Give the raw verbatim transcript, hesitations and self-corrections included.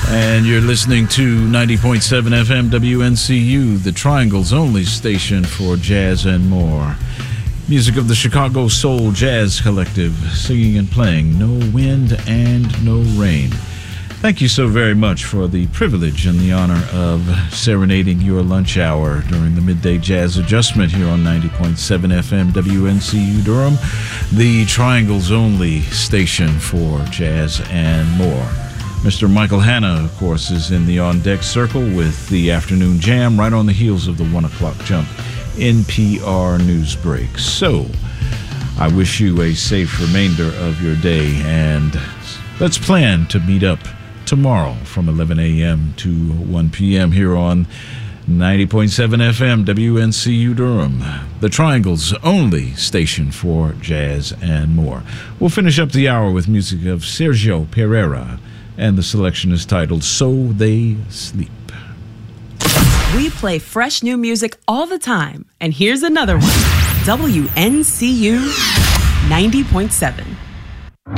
And you're listening to ninety point seven F M W N C U, the Triangle's only station for jazz and more. Music of the Chicago Soul Jazz Collective, singing and playing No Wind and No Rain. Thank you so very much for the privilege and the honor of serenading your lunch hour during the Midday Jazz Adjustment here on ninety point seven F M W N C U Durham, the Triangle's only station for jazz and more. Mister Michael Hanna, of course, is in the on-deck circle with the afternoon jam right on the heels of the one o'clock jump N P R news break. So, I wish you a safe remainder of your day, and let's plan to meet up tomorrow from eleven a.m. to one p.m. here on ninety point seven F M W N C U Durham, the Triangle's only station for jazz and more. We'll finish up the hour with music of Sergio Pereira, and the selection is titled So They Sleep. We play fresh new music all the time, and here's another one. W N C U ninety point seven.